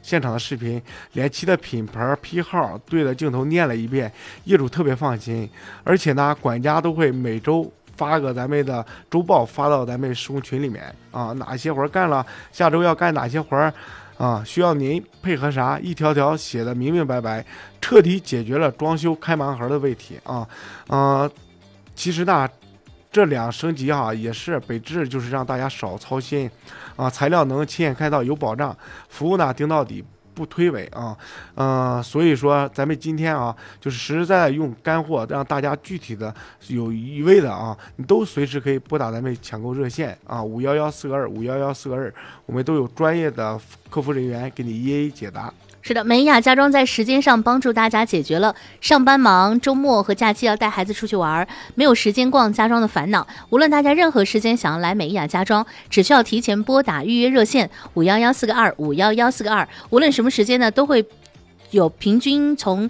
现场的视频，连其的品牌批号对着镜头念了一遍，业主特别放心。而且呢，管家都会每周发个咱们的周报发到咱们施工群里面啊，哪些活干了，下周要干哪些活啊，需要您配合啥，一条条写的明明白白，彻底解决了装修开盲盒的问题啊。其实呢，这2升级也是本质就是让大家少操心啊，材料能亲眼看到有保障，服务呢盯到底不推诿所以说咱们今天就是实实在在用干货，让大家具体的有一位的你都随时可以拨打咱们抢购热线511-422-511-422，我们都有专业的客服人员给你一一解答。 是的，美雅家装在时间上帮助大家解决了上班忙、周末和假期要带孩子出去玩，没有时间逛家装的烦恼。无论大家任何时间想要来美雅家装，只需要提前拨打预约热线511-422-511-422，无论什么时间呢，都会有平均从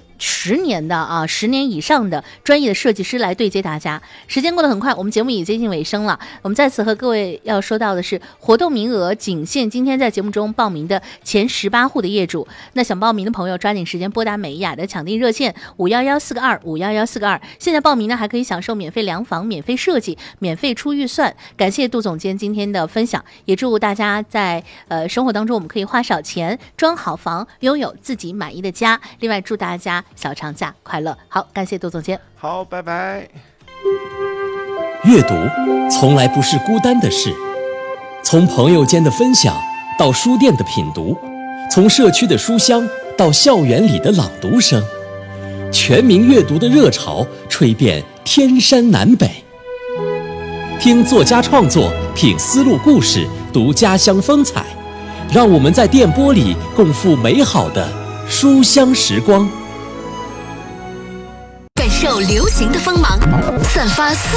10年的10年以上的专业的设计师来对接大家。时间过得很快，我们节目已接近尾声了。我们在此和各位要说到的是，活动名额仅限今天在节目中报名的前18户的业主。那想报名的朋友抓紧时间拨打美雅的抢订热线511-422-511-422。现在报名呢还可以享受免费量房、免费设计、免费出预算。感谢杜总监今天的分享，也祝大家在生活当中我们可以花少钱装好房，拥有自己满意的家。另外祝大家小长假快乐。好，感谢杜总监。 好，拜拜。 阅读从来不是孤单的事，从朋友间的分享到书店的品读，从社区的书香到校园里的朗读声，全民阅读的热潮吹遍天山南北。听作家创作，品丝路故事，读家乡风采，让我们在电波里共赴美好的书香时光。 感受流行的锋芒，散发